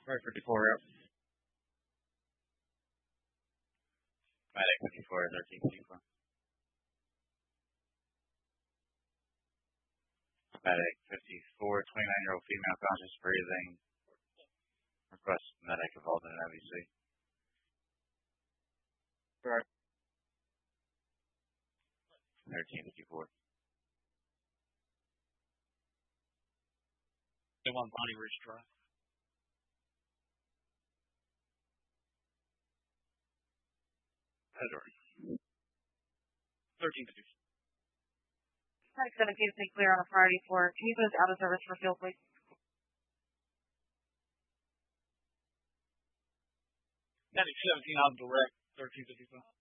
Right, 54 out. Medic 54, 1354. Medic 54, 29-year-old female, conscious breathing. Request medic involved in an MVC. Right. 1354. They want Bonnie Ridge Drive. Edward. 1354. Medic 17 to stay clear on a priority for, can you put us out of service for field, please? Medic 17 on direct, 1355.